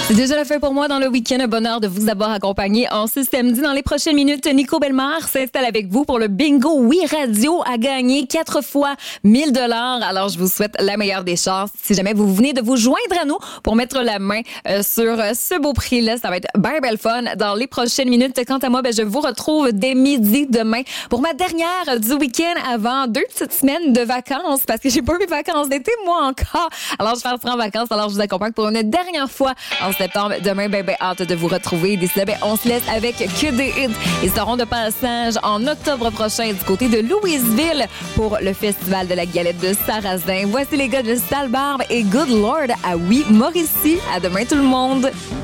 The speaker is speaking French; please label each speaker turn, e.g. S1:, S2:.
S1: C'est déjà la fin pour moi dans le week-end. Un bonheur de vous avoir accompagné en ce samedi. Dans les prochaines minutes, Nico Bellemare s'installe avec vous pour le bingo Oui Radio à gagner 4 fois 1000 $. Alors, je vous souhaite la meilleure des chances. Si jamais vous venez de vous joindre à nous pour mettre la main sur ce beau prix-là, ça va être bien belle fun dans les prochaines minutes. Quant à moi, je vous retrouve dès midi demain pour ma dernière du week-end avant 2 petites semaines de vacances parce que j'ai pas eu mes vacances d'été, moi encore. Alors, je vais en vacances. Alors, je vous accompagne pour une dernière fois en septembre. Demain, hâte de vous retrouver. D'ici là, on se laisse avec que des hits. Ils seront de passage en octobre prochain du côté de Louisville pour le festival de la galette de Sarrazin. Voici les gars de Sale Barbe et Good Lord à Oui Mauricie. À demain tout le monde.